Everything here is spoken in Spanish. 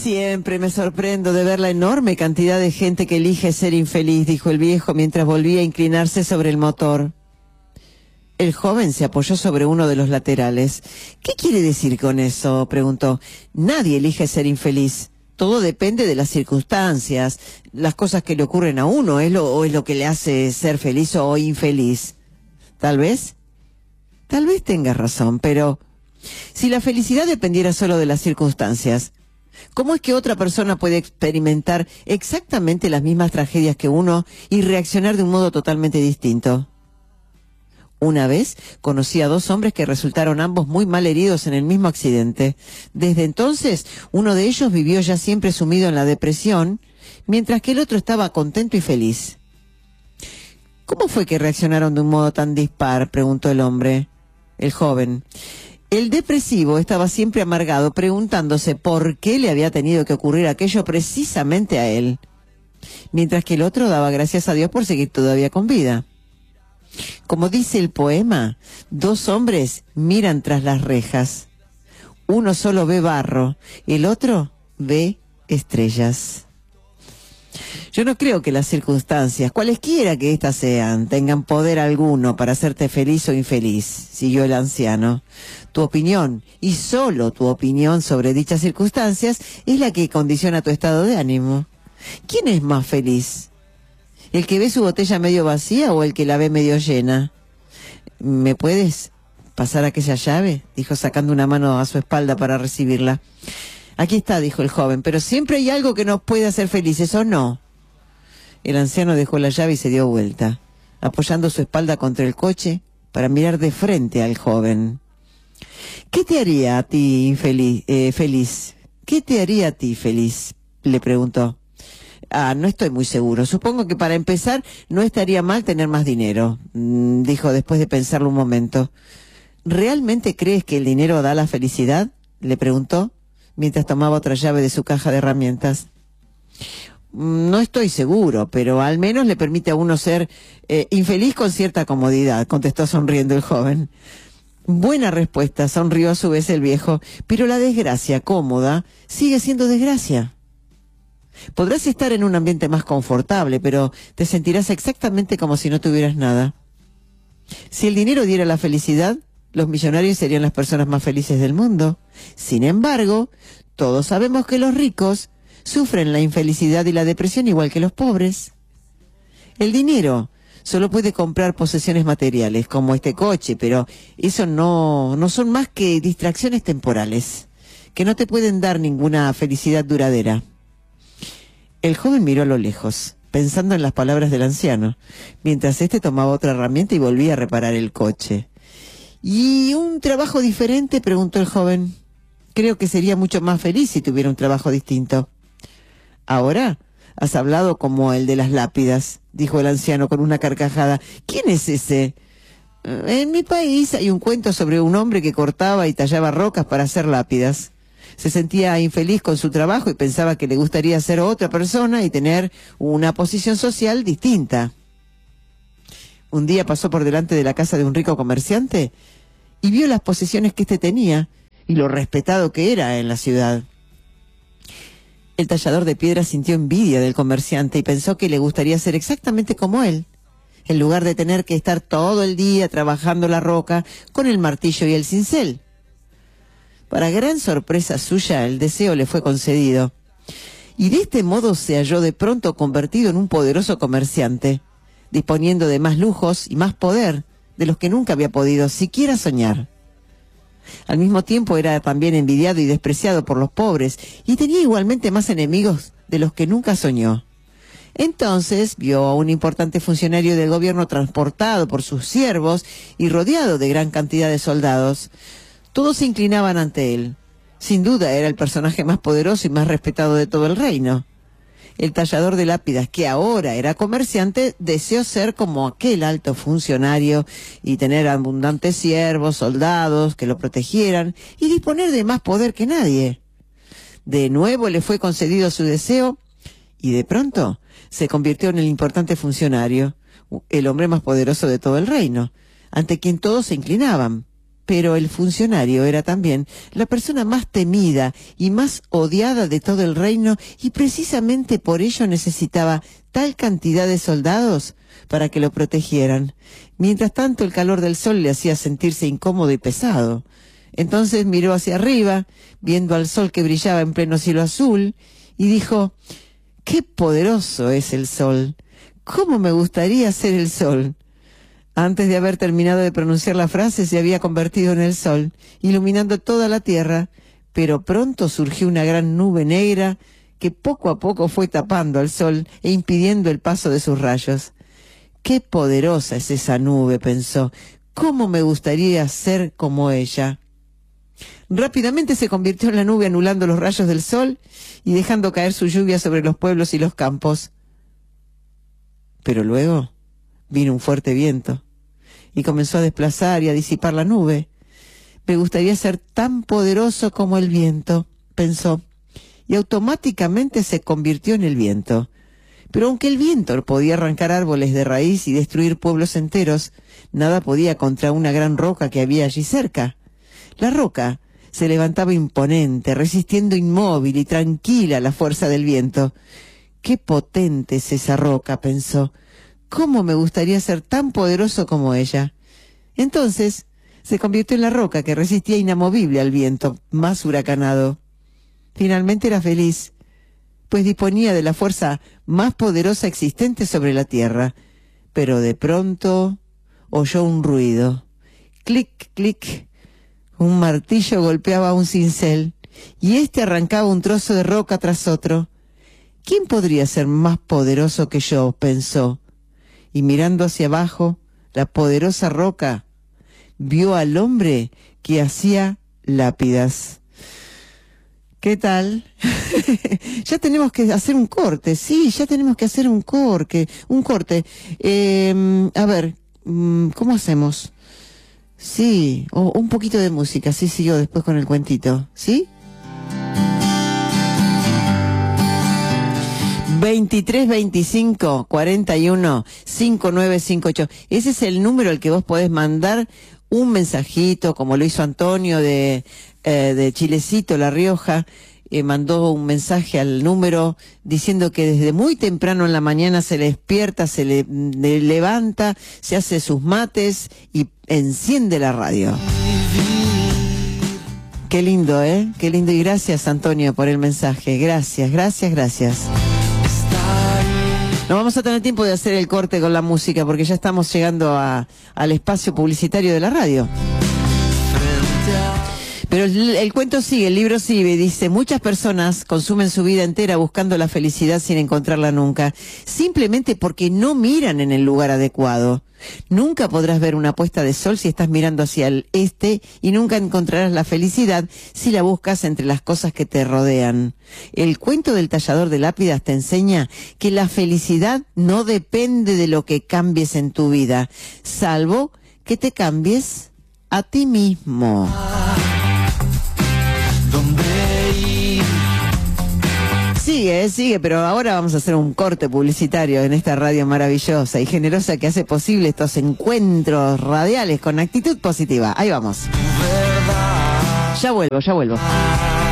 Siempre me sorprendo de ver la enorme cantidad de gente que elige ser infeliz, dijo el viejo mientras volvía a inclinarse sobre el motor. El joven se apoyó sobre uno de los laterales. ¿Qué quiere decir con eso?, preguntó. Nadie elige ser infeliz. Todo depende de las circunstancias, las cosas que le ocurren a uno, es lo que le hace ser feliz o infeliz. Tal vez tengas razón, pero si la felicidad dependiera solo de las circunstancias, ¿cómo es que otra persona puede experimentar exactamente las mismas tragedias que uno y reaccionar de un modo totalmente distinto? Una vez conocí a dos hombres que resultaron ambos muy mal heridos en el mismo accidente. Desde entonces, uno de ellos vivió ya siempre sumido en la depresión, mientras que el otro estaba contento y feliz. ¿Cómo fue que reaccionaron de un modo tan dispar?, preguntó el hombre. El joven. El depresivo estaba siempre amargado, preguntándose por qué le había tenido que ocurrir aquello precisamente a él, mientras que el otro daba gracias a Dios por seguir todavía con vida. Como dice el poema, dos hombres miran tras las rejas. Uno solo ve barro, el otro ve estrellas. Yo no creo que las circunstancias, cualesquiera que éstas sean, tengan poder alguno para hacerte feliz o infeliz, siguió el anciano. Tu opinión, y solo tu opinión sobre dichas circunstancias, es la que condiciona tu estado de ánimo. ¿Quién es más feliz? ¿El que ve su botella medio vacía o el que la ve medio llena? ¿Me puedes pasar aquella llave?, dijo sacando una mano a su espalda para recibirla. Aquí está, dijo el joven, pero siempre hay algo que nos puede hacer felices, ¿o no? El anciano dejó la llave y se dio vuelta, apoyando su espalda contra el coche para mirar de frente al joven. ¿Qué te haría a ti feliz? ¿Qué te haría a ti feliz?, le preguntó. No estoy muy seguro. Supongo que para empezar no estaría mal tener más dinero, dijo después de pensarlo un momento. ¿Realmente crees que el dinero da la felicidad?, le preguntó, mientras tomaba otra llave de su caja de herramientas. No estoy seguro, pero al menos le permite a uno ser infeliz con cierta comodidad, contestó sonriendo el joven. Buena respuesta, sonrió a su vez el viejo, pero la desgracia cómoda sigue siendo desgracia. Podrás estar en un ambiente más confortable, pero te sentirás exactamente como si no tuvieras nada. Si el dinero diera la felicidad, los millonarios serían las personas más felices del mundo. Sin embargo, todos sabemos que los ricos sufren la infelicidad y la depresión igual que los pobres. El dinero solo puede comprar posesiones materiales, como este coche, pero eso no son más que distracciones temporales, que no te pueden dar ninguna felicidad duradera. El joven miró a lo lejos, pensando en las palabras del anciano, mientras éste tomaba otra herramienta y volvía a reparar el coche. ¿Y un trabajo diferente?, preguntó el joven. Creo que sería mucho más feliz si tuviera un trabajo distinto. Ahora has hablado como el de las lápidas, dijo el anciano con una carcajada. ¿Quién es ese? En mi país hay un cuento sobre un hombre que cortaba y tallaba rocas para hacer lápidas. Se sentía infeliz con su trabajo y pensaba que le gustaría ser otra persona y tener una posición social distinta. Un día pasó por delante de la casa de un rico comerciante y vio las posesiones que éste tenía y lo respetado que era en la ciudad. El tallador de piedra sintió envidia del comerciante y pensó que le gustaría ser exactamente como él, en lugar de tener que estar todo el día trabajando la roca con el martillo y el cincel. Para gran sorpresa suya, el deseo le fue concedido, y de este modo se halló de pronto convertido en un poderoso comerciante, disponiendo de más lujos y más poder de los que nunca había podido siquiera soñar. Al mismo tiempo era también envidiado y despreciado por los pobres, y tenía igualmente más enemigos de los que nunca soñó. Entonces vio a un importante funcionario del gobierno transportado por sus siervos y rodeado de gran cantidad de soldados. Todos se inclinaban ante él. Sin duda era el personaje más poderoso y más respetado de todo el reino. El tallador de lápidas, que ahora era comerciante, deseó ser como aquel alto funcionario y tener abundantes siervos, soldados que lo protegieran y disponer de más poder que nadie. De nuevo le fue concedido su deseo y de pronto se convirtió en el importante funcionario, el hombre más poderoso de todo el reino, ante quien todos se inclinaban. Pero el funcionario era también la persona más temida y más odiada de todo el reino, y precisamente por ello necesitaba tal cantidad de soldados para que lo protegieran. Mientras tanto, el calor del sol le hacía sentirse incómodo y pesado. Entonces miró hacia arriba, viendo al sol que brillaba en pleno cielo azul, y dijo: «¡Qué poderoso es el sol! ¿Cómo me gustaría ser el sol?». Antes de haber terminado de pronunciar la frase, se había convertido en el sol, iluminando toda la tierra, pero pronto surgió una gran nube negra que poco a poco fue tapando al sol e impidiendo el paso de sus rayos. «Qué poderosa es esa nube», pensó. «¿Cómo me gustaría ser como ella?». Rápidamente se convirtió en la nube, anulando los rayos del sol y dejando caer su lluvia sobre los pueblos y los campos. Pero luego vino un fuerte viento y comenzó a desplazar y a disipar la nube. «Me gustaría ser tan poderoso como el viento», pensó, y automáticamente se convirtió en el viento. Pero aunque el viento podía arrancar árboles de raíz y destruir pueblos enteros, nada podía contra una gran roca que había allí cerca. La roca se levantaba imponente, resistiendo inmóvil y tranquila la fuerza del viento. «Qué potente es esa roca», pensó. «¿Cómo me gustaría ser tan poderoso como ella?». Entonces se convirtió en la roca que resistía inamovible al viento más huracanado. Finalmente era feliz, pues disponía de la fuerza más poderosa existente sobre la tierra. Pero de pronto oyó un ruido. Clic, clic. Un martillo golpeaba un cincel, y éste arrancaba un trozo de roca tras otro. «¿Quién podría ser más poderoso que yo?», pensó. Y mirando hacia abajo, la poderosa roca vio al hombre que hacía lápidas. ¿Qué tal? Ya tenemos que hacer un corte, sí, ya tenemos que hacer un corte. A ver, ¿cómo hacemos? Sí, un poquito de música, sí, sigo después con el cuentito, ¿sí? 23 25 41 5958. Ese es el número al que vos podés mandar un mensajito, como lo hizo Antonio de Chilecito, La Rioja. Mandó un mensaje al número diciendo que desde muy temprano en la mañana se le despierta, se le levanta, se hace sus mates y enciende la radio. Qué lindo, qué lindo, y gracias, Antonio, por el mensaje. Gracias. No vamos a tener tiempo de hacer el corte con la música porque ya estamos llegando al espacio publicitario de la radio. Pero el cuento sigue, el libro sigue, dice: muchas personas consumen su vida entera buscando la felicidad sin encontrarla nunca, simplemente porque no miran en el lugar adecuado. Nunca podrás ver una puesta de sol si estás mirando hacia el este, y nunca encontrarás la felicidad si la buscas entre las cosas que te rodean. El cuento del tallador de lápidas te enseña que la felicidad no depende de lo que cambies en tu vida, salvo que te cambies a ti mismo. Sigue, pero ahora vamos a hacer un corte publicitario en esta radio maravillosa y generosa que hace posible estos encuentros radiales con actitud positiva. Ahí vamos. Ya vuelvo.